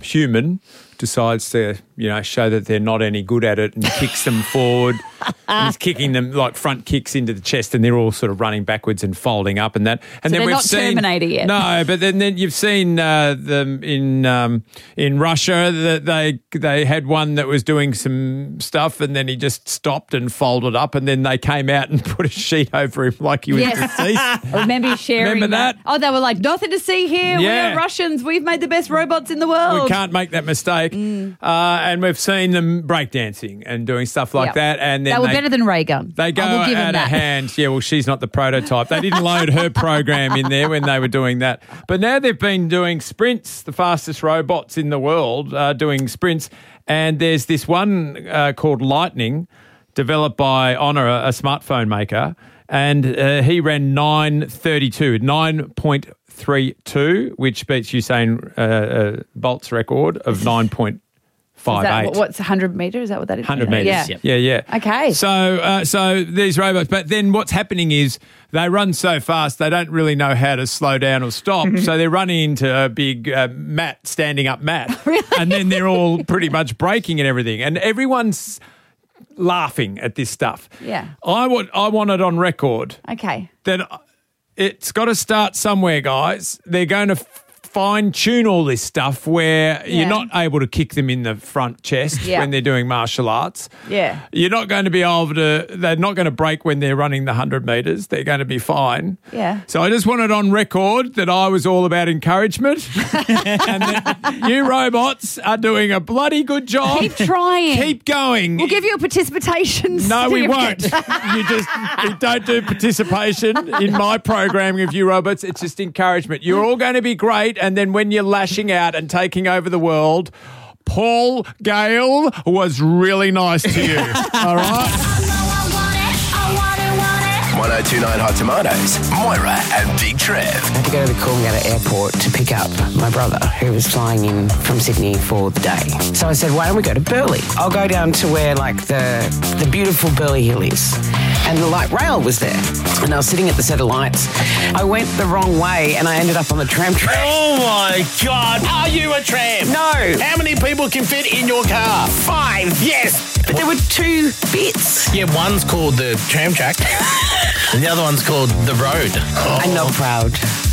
human decides to, show that they're not any good at it and kicks them forward. And he's kicking them like front kicks into the chest, and they're all sort of running backwards and folding up and that. And so then they're not Terminator yet. No, but then you've seen them in Russia. That they had one that was doing some stuff, and then he just stopped and folded up, and then they came out and put a sheet over him like he was deceased. I remember you sharing Remember that? Oh, they were like, nothing to see here. Yeah. We're Russians. We've made the best robots in the world. We can't make that mistake. And we've seen them breakdancing and doing stuff like that. And then they were better than Ray Gun. They go I will give out them of that. hand. Yeah, well, she's not the prototype. They didn't load her program in there when they were doing that. But now they've been doing sprints, the fastest robots in the world doing sprints. And there's this one called Lightning, developed by Honor, a smartphone maker. And he ran 9.32, which beats Usain Bolt's record of 9.58. What's 100 metres? Is that what that is? 100 metres. Yeah. Okay. So these robots, but then what's happening is they run so fast they don't really know how to slow down or stop. So they're running into a big standing up mat. Really? And then they're all pretty much breaking and everything. And everyone's laughing at this stuff. Yeah. I want it on record. Okay. That it's got to start somewhere, guys. They're going to fine-tune all this stuff where you're not able to kick them in the front chest when they're doing martial arts. Yeah. You're not going to be able to, they're not going to break when they're running the 100 metres. They're going to be fine. Yeah. So I just wanted on record that I was all about encouragement and that you robots are doing a bloody good job. Keep trying. Keep going. We'll give you a participation No, we certificate. won't. You don't do participation in my programming of you robots. It's just encouragement. You're all going to be great, and then when you're lashing out and taking over the world, Paul Gale was really nice to you. All right? 1029 Hot Tomatoes, Moira and Big Trev. I had to go to the Coolangatta airport to pick up my brother who was flying in from Sydney for the day. So I said, why don't we go to Burleigh? I'll go down to where the beautiful Burleigh Hill is. And the light rail was there. And I was sitting at the set of lights. I went the wrong way and I ended up on the tram track. Oh my God, are you a tram? No. How many people can fit in your car? 5, yes. But there were 2 bits. Yeah, one's called the tram track and the other one's called the road. I'm not proud.